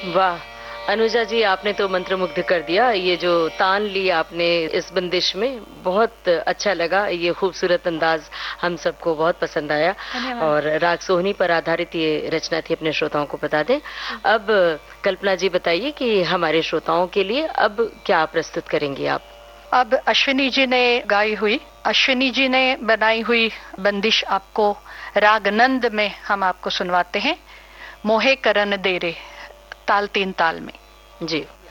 वाह अनुजा जी, आपने तो मंत्रमुग्ध कर दिया। ये जो तान ली आपने इस बंदिश में, बहुत अच्छा लगा। ये खूबसूरत अंदाज हम सबको बहुत पसंद आया। और राग सोहनी पर आधारित ये रचना थी, अपने श्रोताओं को बता दें। अब कल्पना जी बताइए कि हमारे श्रोताओं के लिए अब क्या प्रस्तुत करेंगी आप? अब अश्विनी जी ने गाई हुई, अश्विनी जी ने बनाई हुई बंदिश आपको राग नंद में हम आपको सुनवाते हैं। मोहे करन दे रे, ताल 3 ताल में। जी।